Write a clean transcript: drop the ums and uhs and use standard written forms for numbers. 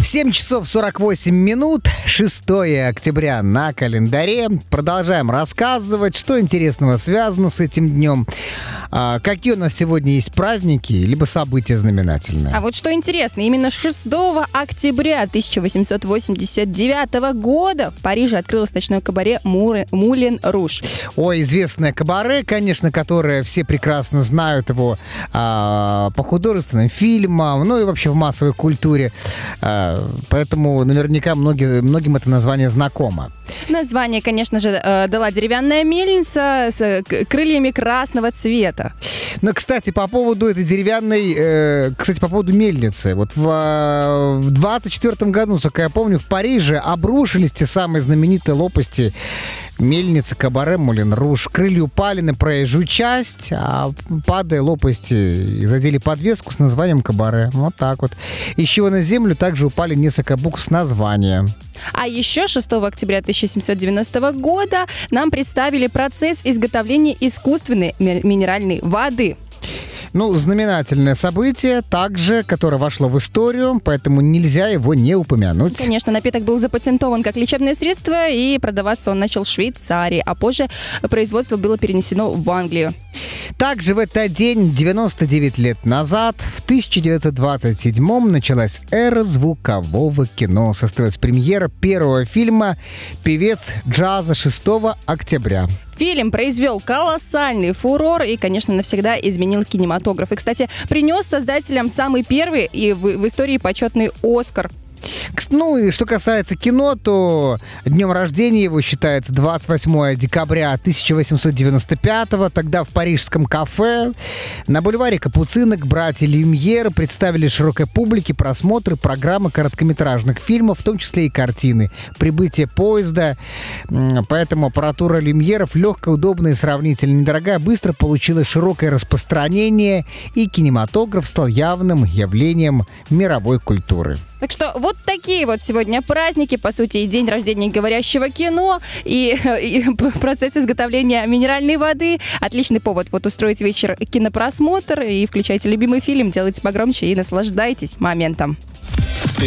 7 часов 48 минут, 6 октября на календаре. Продолжаем рассказывать, что интересного связано с этим днем. Какие у нас сегодня есть праздники, либо события знаменательные. А вот что интересно, именно 6 октября 1889 года в Париже открылось ночное кабаре «Мулен Руж». Ой, известное кабаре, конечно, которое все прекрасно знают его по художественным фильмам, ну и вообще в массовой культуре. Поэтому наверняка многим это название знакомо. Название, конечно же, дала деревянная мельница с крыльями красного цвета. Но, кстати, по поводу этой деревянной, по поводу мельницы. Вот в 24 году, насколько я помню, в Париже обрушились те самые знаменитые лопасти мельницы кабаре «Мулен Руж». Крылья упали на проезжую часть, а падая лопасти задели подвеску с названием кабаре. Вот так вот. Из чего на землю также упали несколько букв с названия. А еще 6 октября 1790 года нам представили процесс изготовления искусственной минеральной воды. Ну, знаменательное событие, также, которое вошло в историю, поэтому нельзя его не упомянуть. Конечно, напиток был запатентован как лечебное средство, и продаваться он начал в Швейцарии, а позже производство было перенесено в Англию. Также в этот день, 99 лет назад, в 1927-м, началась эра звукового кино. Состоялась премьера первого фильма «Певец джаза» 6 октября. Фильм произвел колоссальный фурор и, конечно, навсегда изменил кинематограф. И, кстати, принес создателям самый первый и в истории почетный «Оскар». Ну и что касается кино, то днем рождения его считается 28 декабря 1895-го. Тогда в парижском кафе на бульваре Капуцинок братья Люмьер представили широкой публике просмотры программы короткометражных фильмов, в том числе и картины. Прибытие поезда, поэтому аппаратура Люмьеров, легкая, удобная и сравнительно недорогая, быстро получила широкое распространение, и кинематограф стал явным явлением мировой культуры. Так что вот такие вот сегодня праздники, по сути, и день рождения говорящего кино, и процесс изготовления минеральной воды. Отличный повод вот устроить вечер кинопросмотр, и включайте любимый фильм, делайте погромче и наслаждайтесь моментом.